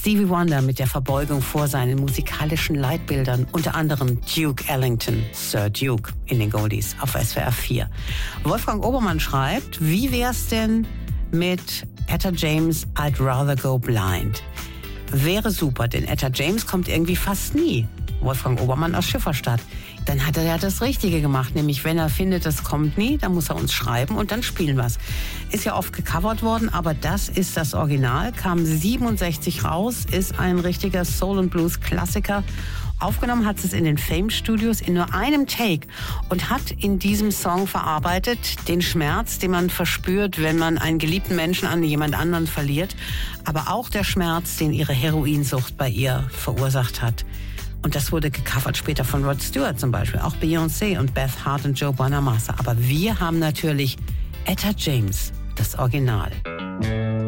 Stevie Wonder mit der Verbeugung vor seinen musikalischen Leitbildern, unter anderem Duke Ellington, Sir Duke in den Goldies auf SWR 4. Wolfgang Obermann schreibt, wie wär's denn mit Etta James, I'd Rather Go Blind? Wäre super, denn Etta James kommt irgendwie fast nie. Wolfgang Obermann aus Schifferstadt. Dann hat er ja das Richtige gemacht, nämlich wenn er findet, das kommt nie, dann muss er uns schreiben und dann spielen wir es. Ist ja oft gecovert worden, aber das ist das Original, kam 67 raus, ist ein richtiger Soul- und Blues-Klassiker. Aufgenommen hat es in den Fame Studios in nur einem Take und hat in diesem Song verarbeitet den Schmerz, den man verspürt, wenn man einen geliebten Menschen an jemand anderen verliert, aber auch der Schmerz, den ihre Heroinsucht bei ihr verursacht hat. Und das wurde gecovert später von Rod Stewart zum Beispiel, auch Beyoncé und Beth Hart und Joe Bonamassa. Aber wir haben natürlich Etta James, das Original.